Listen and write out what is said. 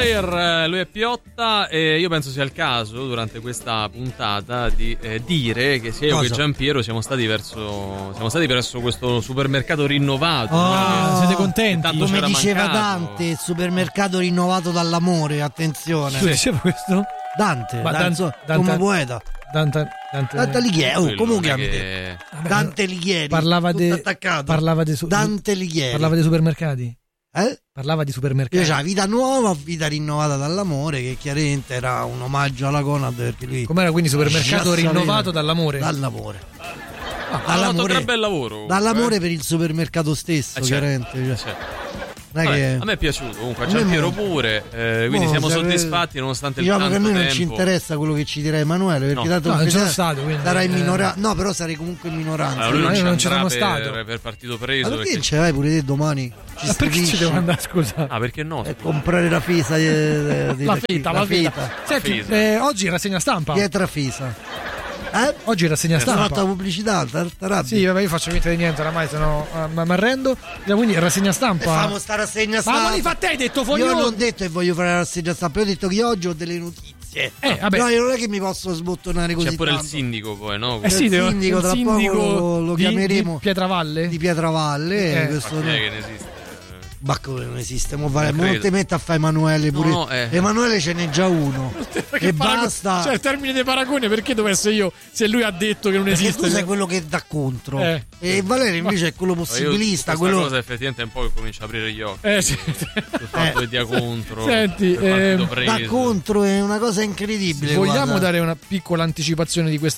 Fire, lui è Piotta e io penso sia il caso durante questa puntata di dire che sia io che Giampiero siamo stati verso questo supermercato rinnovato. Siete contenti? Come diceva mancato. Dante, il supermercato rinnovato dall'amore, attenzione. Sì. Diceva questo? Dante, Dante come poeta. Dante Alighieri, come lo chiami che... te? Dante Alighieri. Parlava di Dante Alighieri. Parlava di supermercati? Parlava di supermercati. Io c'ha vita nuova, vita rinnovata dall'amore, che chiaramente era un omaggio alla Conad, perché lui... Com'era quindi supermercato rinnovato dall'amore? Dall'amore. Ha fatto un gran bel lavoro. Dall'amore per il supermercato stesso, chiaramente. Vabbè, a me è piaciuto, comunque a Giampiero pure, quindi siamo soddisfatti nonostante il tanto tempo. Diciamo che a noi non ci interessa quello che ci dirà Emanuele, perché tanto non sono stato, quindi sarai in minoranza. No, però sarei comunque in minoranza. Allora, io non ci sono stato per partito preso. Ma perché ce l'hai pure te domani? Perché ci devo andare, scusa? Perché no? E comprare la fisa la feta. Senti, oggi rassegna stampa. Pietra fisa. Oggi rassegna stampa. Hai fatto la pubblicità, sì, vabbè, io faccio finta di niente, oramai mi arrendo. Quindi rassegna stampa. Famo sta rassegna stampa. Ma fa te, hai detto Io non ho detto che voglio fare la rassegna stampa, io ho detto che oggi ho delle notizie. Vabbè. No, io non è che mi posso sbottonare così. C'è pure tanto. il sindaco poi, no? Sì, il sindaco tra poco lo chiameremo di Pietravalle. Di Pietravalle. Questo non è che ne esiste. Ma come non esiste? Non ti metti a fare Emanuele pure. No, Emanuele ce n'è già uno. E basta. Cioè, il termine di paragone, perché dovessi essere io se lui ha detto che non perché esiste? Tu sei quello che dà contro. E Valerio invece è quello possibilista. Questa cosa effettivamente è un po' che comincia a aprire gli occhi. Sì. Il fatto che dia contro. Senti, da contro è una cosa incredibile. Vogliamo dare una piccola anticipazione di questa